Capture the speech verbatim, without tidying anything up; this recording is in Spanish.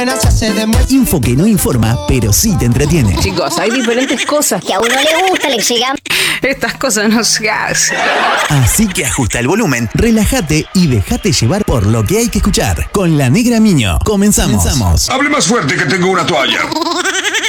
Info que no informa, pero sí te entretiene. Chicos, hay diferentes cosas que a uno le gusta, le llegan. Estas cosas no se hacen. Así que ajusta el volumen, relájate y déjate llevar por lo que hay que escuchar. Con La Negra Miño, comenzamos. comenzamos. Hable más fuerte que tengo una toalla.